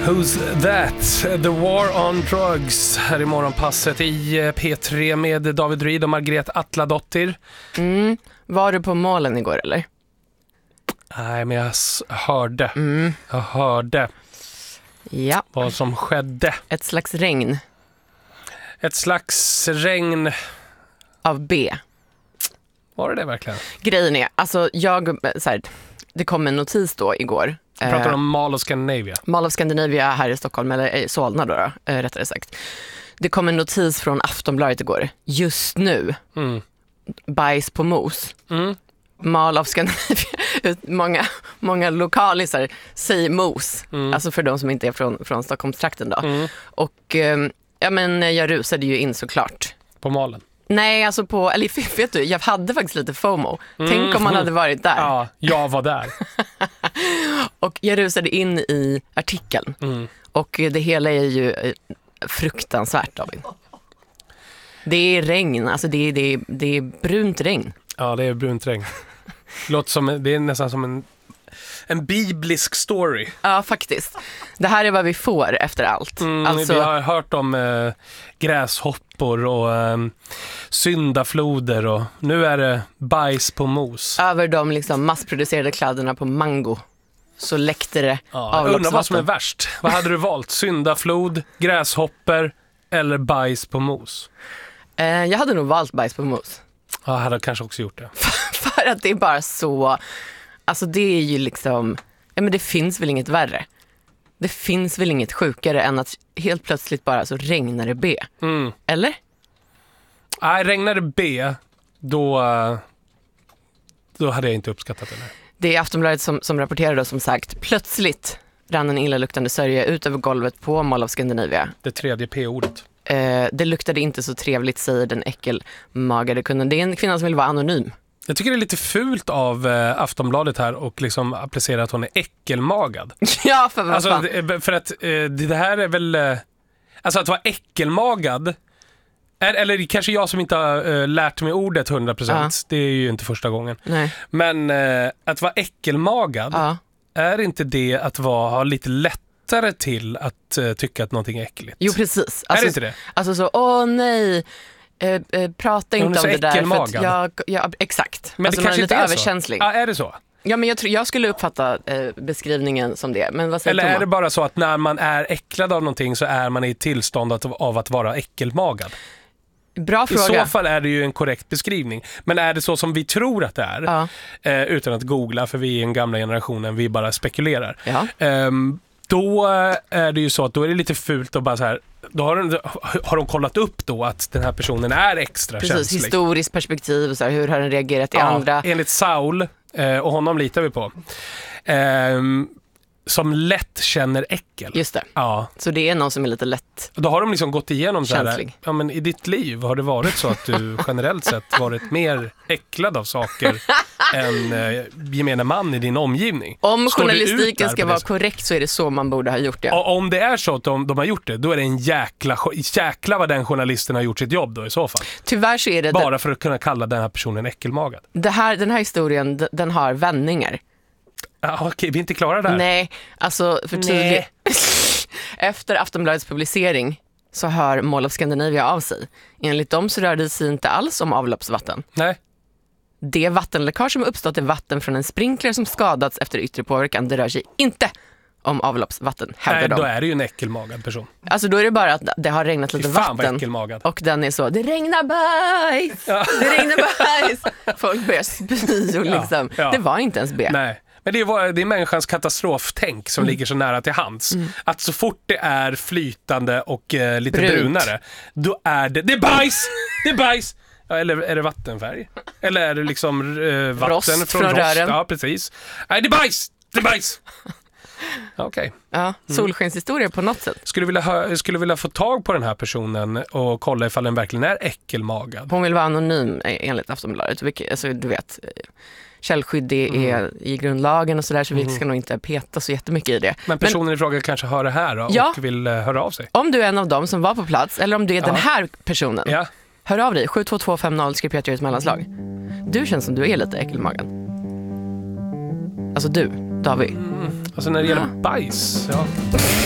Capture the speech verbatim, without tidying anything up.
Who's that? The War on Drugs här i morgonpasset i P tre med David Ryd och Margret Atladottir. Mm. Var du på målen igår eller? Nej, men jag s- hörde. Mm. Jag hörde Ja. vad som skedde. Ett slags regn Ett slags regn. av B. Var det det verkligen? Grejen är, alltså jag, så här, det kom en notis då igår. Jag pratar Eh, om Mall of Scandinavia. Mall of Scandinavia här i Stockholm, eller i Solna då, då eh, rättare sagt. Det kom en notis från Aftonbladet igår. Just nu, Mm. bajs på mos. Mm. Mall of Scandinavia. många, många lokalisar säger mos. Mm. Alltså för de som inte är från, från Stockholmstrakten då. Mm. Och eh, ja, men jag rusade ju in såklart. På Malen. Nej, alltså på, eller vet du, jag hade faktiskt lite FOMO. Mm. Tänk om man hade varit där. Ja, jag var där. Och jag rusade in i artikeln. Mm. Och det hela är ju eh, fruktansvärt, David. Det är regn, alltså det är, det är, det är brunt regn. Ja, det är brunt regn. Låter som, det är nästan som en, en biblisk story. Ja, faktiskt. Det här är vad vi får efter allt. Mm, alltså, Vi har hört om eh, gräshoppor och eh, syndafloder och nu är det bajs på mos. över de liksom massproducerade kläderna på Mango så läckte det Ja, jag undrar vad som är avloppsvatten. värst. Vad hade du valt? Syndaflod, gräshoppor eller bajs på mos? Eh, jag hade nog valt bajs på mos. Ja, jag hade kanske också gjort det. För att det är bara så, alltså det är ju liksom, ja men det finns väl inget värre. Det finns väl inget sjukare än att helt plötsligt bara så regnar det B. Mm. Eller? Nej, regnar det B, då, eh, då hade jag inte uppskattat det. Nej. Det är Aftonbladet som, som rapporterar då, som sagt, plötsligt rann en illaluktande sörja ut över golvet på Mall of Scandinavia. Det tredje P-ordet. Eh, det luktade inte så trevligt, säger den äckelmagade kunden. Det är en kvinna som vill vara anonym. Jag tycker det är lite fult av eh, Aftonbladet här och liksom applicera att hon är äckelmagad. Ja, för vad Alltså, fan. det- för att eh, det här är väl... Eh, alltså att vara äckelmagad... Är, eller det är kanske jag som inte har eh, lärt mig ordet hundra procent. Ja. Det är ju inte första gången. Nej. Men eh, att vara äckelmagad, Ja. är inte det att vara, ha lite lättare till att eh, tycka att någonting är äckligt? Jo, precis. är Alltså, det inte det? Alltså så, åh nej, eh, eh, prata Hon är inte så om det där. För att äckelmagad. jag, jag, exakt. Men alltså det man är kanske lite inte är så. överkänslig. Ja, är det så? Ja, men jag, tror, jag skulle uppfatta eh, beskrivningen som det. Men vad säger Eller är Thomas? det bara så att när man är äcklad av någonting så är man i tillstånd att, av att vara äckelmagad? Bra I fråga. så fall är det ju en korrekt beskrivning. Men är det så som vi tror att det är, Ja. eh, utan att googla, för vi är en gamla generationen, vi bara spekulerar. Ja. Ehm, då är det ju så att då är det lite fult att bara så här, då har, de, har de kollat upp då att den här personen är extra Precis, känslig. historiskt perspektiv och så här, hur har den reagerat i Ja, andra? enligt Saul, eh, och honom litar vi på, ehm, som lätt känner äckel. Just det. Ja, Så det är någon som är lite lätt. då har de liksom gått igenom så här, Känslig. ja, men i ditt liv har det varit så att du generellt sett varit mer äcklad av saker än eh, gemene man i din omgivning. Om Står du ut journalistiken där ska på vara det sättet? korrekt så är det så man borde ha gjort det. Och om det är så att de, de har gjort det, då är det en jäkla, jäkla vad den journalisten har gjort sitt jobb då i så fall. Tyvärr så är det, Bara för att kunna kalla den här personen äckelmagad. det här, den här historien, d- den har vändningar. Ja, okej, vi är inte klara där. Nej, alltså för tydligt. Efter Aftonbladets publicering så hör Mall of Scandinavia av sig. Enligt dem så rör det sig inte alls om avloppsvatten. Nej. Det vattenläckage som uppstått är vatten från en sprinkler som skadats efter yttre påverkan. Det rör sig inte om avloppsvatten, hävdar Nej, de. då är det ju en äckelmagad person. Alltså då är det bara att det har regnat Fy lite fan vad vatten. äckelmagad. Och den är så, det regnar bajs! Det regnar bajs! Folk börjar spy och Ja, liksom. ja. Det var inte ens B. Nej. Men det är, det är människans katastroftänk som Mm. ligger så nära till hands. Att så fort det är flytande och eh, lite Brunt. brunare, då är det, det är bajs! Det är bajs! Ja, eller är det vattenfärg? Eller är det liksom eh, vatten Rost från, från rost? rören. Ja, precis. Nej, det är bajs! Det är bajs! Okej. Ja, solskenshistoria på något sätt. Skulle vilja, hö- skulle vilja få tag på den här personen och kolla ifall den verkligen är äckelmagad. Hon vill vara anonym enligt Aftonbladet. Vilket, alltså, du vet, källskydd det är i grundlagen och sådär, så vi ska nog inte peta så jättemycket i det. Men personen i fråga kanske hör det här då, Ja. och vill eh, höra av sig. Om du är en av dem som var på plats, eller om du är Ja. den här personen, Ja. hör av dig. sju två två fem noll, skriv Peter i ett mellanslag. Du känns som du är lite äckelmagad. Alltså du, David. Alltså när det gäller bajs, ja.